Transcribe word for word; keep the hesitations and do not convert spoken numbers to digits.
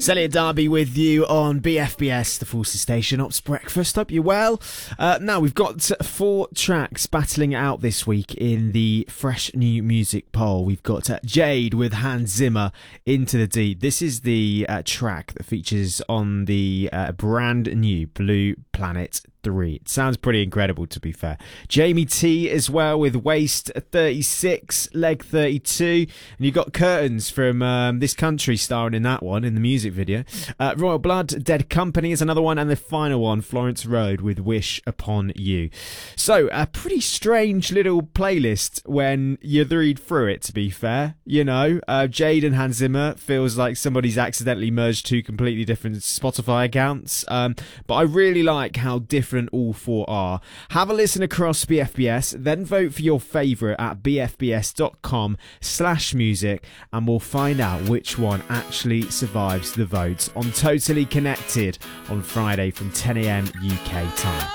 Elliot Darby with you on B F B S, the Forces Station Ops Breakfast. Hope you're well. Uh, now, we've got four tracks battling it out this week in the Fresh New Music poll. We've got uh, Jade with Hans Zimmer, Into the Deep. This is the uh, track that features on the uh, brand new Blue Planet three. It sounds pretty incredible, to be fair. Jamie T as well with Waist thirty-six, Leg thirty-two. And you've got Curtains from um, This Country starring in that one, in the music video. Uh, Royal Blood, Dead Company is another one. And the final one, Florence Road with Wish Upon You. So, a pretty strange little playlist when you read through it, to be fair. You know, uh, Jade and Hans Zimmer feels like somebody's accidentally merged two completely different Spotify accounts. Um, but I really like how different all four are. Have a listen across B F B S, then vote for your favourite at bfbs.com slash music, and we'll find out which one actually survives the votes on Totally Connected on Friday from ten a m U K time.